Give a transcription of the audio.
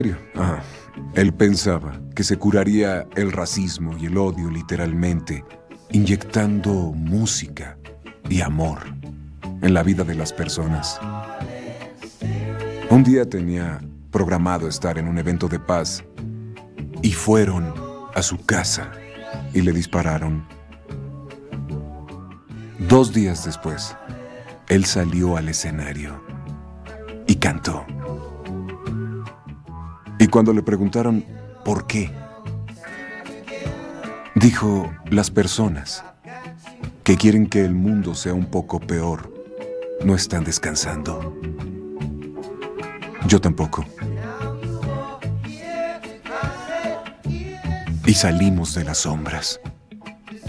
Ah, él pensaba que se curaría el racismo y el odio literalmente, inyectando música y amor en la vida de las personas. Un día tenía programado estar en un evento de paz y fueron a su casa y le dispararon. 2 días después, él salió al escenario y cantó. Y cuando le preguntaron por qué, dijo: las personas que quieren que el mundo sea un poco peor no están descansando. Yo tampoco. Y salimos de las sombras.